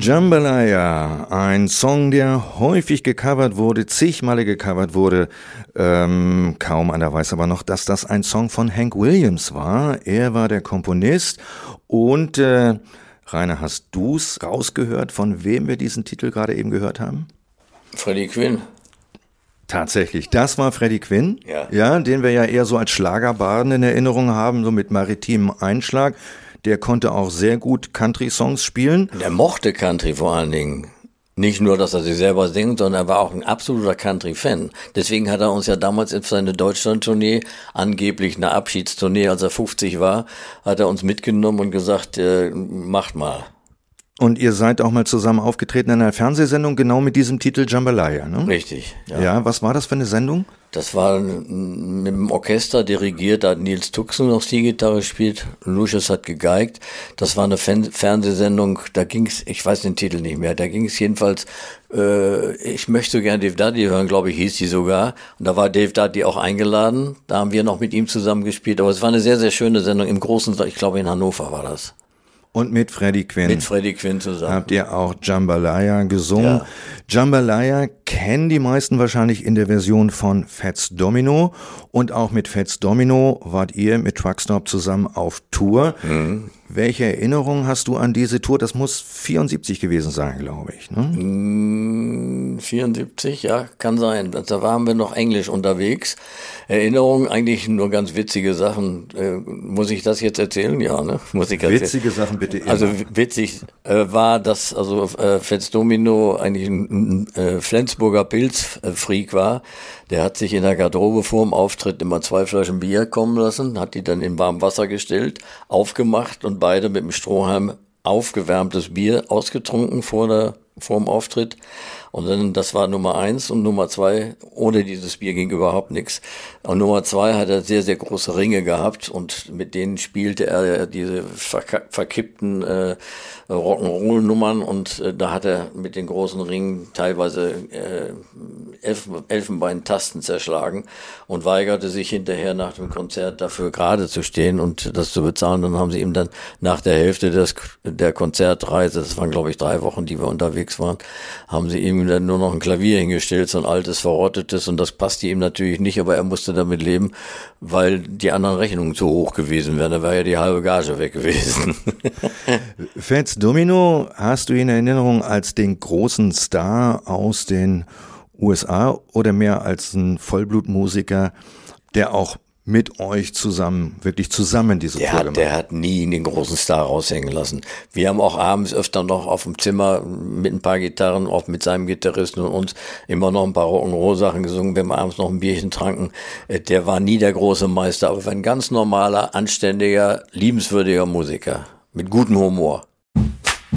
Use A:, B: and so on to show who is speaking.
A: Jambalaya, ein Song, der häufig gecovert wurde, zigmal gecovert wurde. Kaum einer weiß aber noch, dass das ein Song von Hank Williams war. Er war der Komponist. Und Rainer, hast du's rausgehört, von wem wir diesen Titel gerade eben gehört haben?
B: Freddie Quinn.
A: Tatsächlich, das war Freddie Quinn, ja, den wir ja eher so als Schlagerbarden in Erinnerung haben, so mit maritimem Einschlag. Der konnte auch sehr gut Country-Songs spielen.
B: Der mochte Country vor allen Dingen. Nicht nur, dass er sie selber singt, sondern er war auch ein absoluter Country-Fan. Deswegen hat er uns ja damals in seine Deutschland-Tournee, angeblich eine Abschiedstournee, als er 50 war, hat er uns mitgenommen und gesagt, macht mal.
A: Und ihr seid auch mal zusammen aufgetreten in einer Fernsehsendung, genau mit diesem Titel Jambalaya, ne?
B: Richtig, ja.
A: Ja, was war das für eine Sendung?
B: Das war mit dem Orchester dirigiert, da hat Nils Tuxen noch die Gitarre gespielt, Lucius hat gegeigt. Das war eine Fernsehsendung, da ging's, ich weiß den Titel nicht mehr, da ging's jedenfalls, ich möchte gerne Dave Dudley hören, glaube ich, hieß die sogar. Und da war Dave Dudley auch eingeladen, da haben wir noch mit ihm zusammen gespielt. Aber es war eine sehr, sehr schöne Sendung im großen, ich glaube in Hannover war das.
A: Und mit Freddie Quinn.
B: Mit Freddie Quinn zusammen.
A: Habt ihr auch Jambalaya gesungen.
B: Ja.
A: Jambalaya kennen die meisten wahrscheinlich in der Version von Fats Domino. Und auch mit Fats Domino wart ihr mit Truckstop zusammen auf Tour. Mhm. Welche Erinnerung hast du an diese Tour? Das muss 74 gewesen sein, glaube ich, ne?
B: 74, ja, kann sein. Da waren wir noch englisch unterwegs. Erinnerungen, eigentlich nur ganz witzige Sachen. Muss ich das jetzt erzählen? Ja, ne? Muss ich
A: witzige Sachen bitte immer.
B: Also witzig war, dass Fats Domino eigentlich ein Flensburger Pilzfreak war. Der hat sich in der Garderobe vor dem Auftritt immer 2 Flaschen Bier kommen lassen, hat die dann in warmem Wasser gestellt, aufgemacht und beide mit dem Strohhalm aufgewärmtes Bier ausgetrunken vor dem Auftritt. Und dann, das war Nummer 1 und Nummer 2, ohne dieses Bier ging überhaupt nichts. Und Nummer 2 hat er sehr, sehr große Ringe gehabt und mit denen spielte er diese verkippten Rock'n'Roll-Nummern und da hat er mit den großen Ringen teilweise Elfenbeintasten zerschlagen und weigerte sich hinterher nach dem Konzert dafür gerade zu stehen und das zu bezahlen. Dann haben sie ihm dann nach der Hälfte der Konzertreise, das waren glaube ich 3 Wochen, die wir unterwegs waren, haben sie ihm dann nur noch ein Klavier hingestellt, so ein altes, verrottetes und das passte ihm natürlich nicht, aber er musste damit leben, weil die anderen Rechnungen zu hoch gewesen wären. Da wäre ja die halbe Gage weg gewesen.
A: Fats Domino hast du in Erinnerung als den großen Star aus den USA oder mehr als ein Vollblutmusiker, der auch mit euch wirklich zusammen diese Tour gemacht?
B: Der hat nie den großen Star raushängen lassen. Wir haben auch abends öfter noch auf dem Zimmer mit ein paar Gitarren, auch mit seinem Gitarristen und uns immer noch ein paar Rock'n'Roll-Sachen gesungen, wenn wir abends noch ein Bierchen tranken. Der war nie der große Meister, aber ein ganz normaler, anständiger, liebenswürdiger Musiker mit gutem Humor.